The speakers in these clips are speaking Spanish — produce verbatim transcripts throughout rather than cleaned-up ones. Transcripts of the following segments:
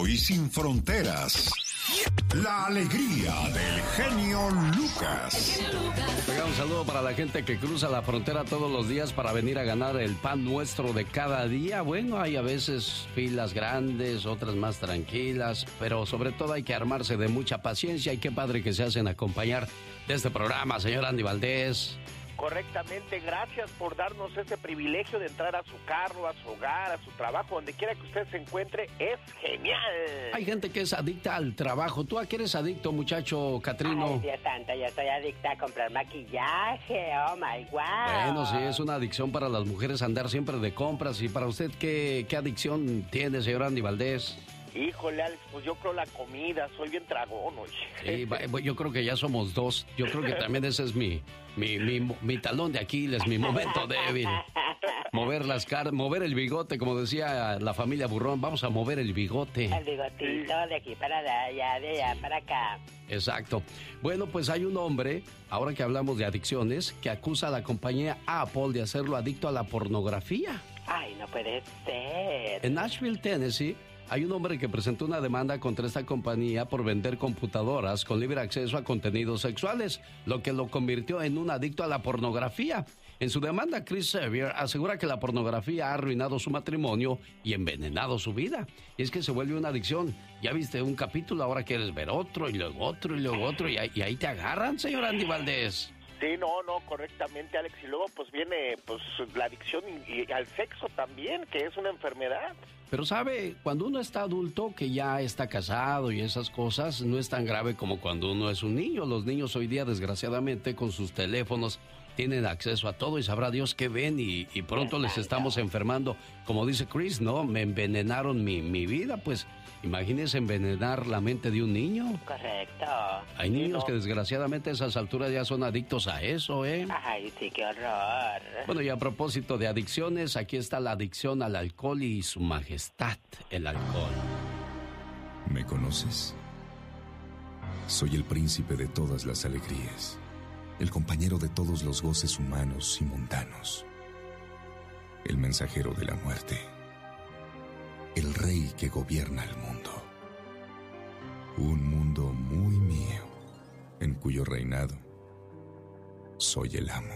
y sin fronteras. La alegría del genio Lucas. Oiga, un saludo para la gente que cruza la frontera todos los días para venir a ganar el pan nuestro de cada día. Bueno, hay a veces filas grandes, otras más tranquilas, pero sobre todo hay que armarse de mucha paciencia y qué padre que se hacen acompañar de este programa, señor Andy Valdés. Correctamente, gracias por darnos ese privilegio de entrar a su carro, a su hogar, a su trabajo, donde quiera que usted se encuentre, es genial. Hay gente que es adicta al trabajo. ¿Tú a qué eres adicto, muchacho Catrino? Ay, Dios santo, yo soy adicta a comprar maquillaje, oh my wow. Bueno, sí, es una adicción para las mujeres andar siempre de compras. ¿Y para usted qué, qué adicción tiene, señor Andy Valdés? Híjole, Alex, pues yo creo la comida, soy bien tragón, oye. Sí, yo creo que ya somos dos. Yo creo que también ese es mi, mi, mi, mi talón de Aquiles, mi momento débil. Mover las caras, mover el bigote, como decía la familia Burrón, vamos a mover el bigote. El bigotito de aquí para allá, de allá para acá. Exacto. Bueno, pues hay un hombre, ahora que hablamos de adicciones, que acusa a la compañía Apple de hacerlo adicto a la pornografía. Ay, no puede ser. En Nashville, Tennessee, hay un hombre que presentó una demanda contra esta compañía por vender computadoras con libre acceso a contenidos sexuales, lo que lo convirtió en un adicto a la pornografía. En su demanda, Chris Xavier asegura que la pornografía ha arruinado su matrimonio y envenenado su vida. Y es que se vuelve una adicción. Ya viste un capítulo, ahora quieres ver otro, y luego otro, y luego otro, y ahí, y ahí te agarran, señor Andy Valdés. Sí, no, no, correctamente, Alex. Y luego pues viene pues la adicción y, y al sexo también, que es una enfermedad. Pero sabe, cuando uno está adulto, que ya está casado y esas cosas, no es tan grave como cuando uno es un niño. Los niños hoy día, desgraciadamente, con sus teléfonos, tienen acceso a todo y sabrá Dios qué ven y, y pronto les estamos enfermando. Como dice Chris, ¿no? Me envenenaron mi, mi vida, pues imagínese envenenar la mente de un niño. Correcto. Hay niños sí, no. que desgraciadamente a esas alturas ya son adictos a eso, ¿eh? Ay, sí, qué horror. Bueno, y a propósito de adicciones, aquí está la adicción al alcohol y su majestad, el alcohol. ¿Me conoces? Soy el príncipe de todas las alegrías, el compañero de todos los goces humanos y mundanos, el mensajero de la muerte, el rey que gobierna el mundo. Un mundo muy mío, en cuyo reinado soy el amo.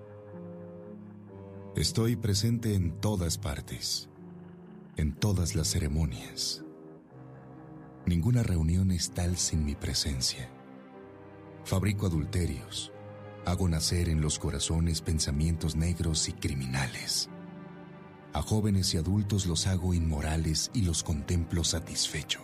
Estoy presente en todas partes, en todas las ceremonias. Ninguna reunión es tal sin mi presencia. Fabrico adulterios, hago nacer en los corazones pensamientos negros y criminales. A jóvenes y adultos los hago inmorales y los contemplo satisfecho.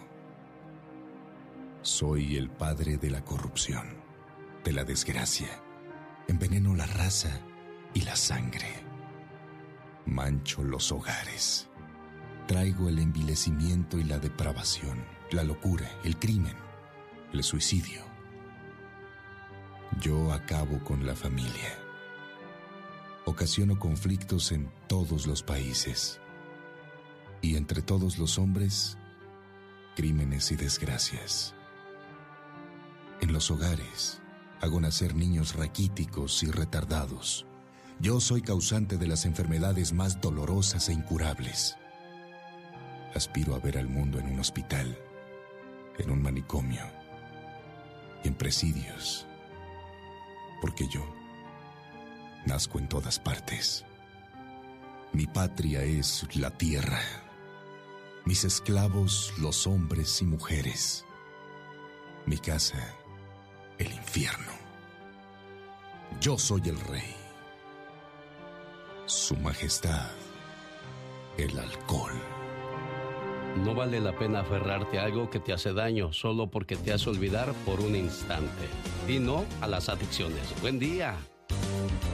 Soy el padre de la corrupción, de la desgracia. Enveneno la raza y la sangre. Mancho los hogares. Traigo el envilecimiento y la depravación, la locura, el crimen, el suicidio. Yo acabo con la familia. Ocasiono conflictos en todos los países. Y entre todos los hombres, crímenes y desgracias. En los hogares, hago nacer niños raquíticos y retardados. Yo soy causante de las enfermedades más dolorosas e incurables. Aspiro a ver al mundo en un hospital, en un manicomio, en presidios, porque yo nazco en todas partes. Mi patria es la tierra, mis esclavos los hombres y mujeres, mi casa el infierno. Yo soy el rey, su majestad el alcohol. No vale la pena aferrarte a algo que te hace daño solo porque te hace olvidar por un instante. Di no a las adicciones. Buen día.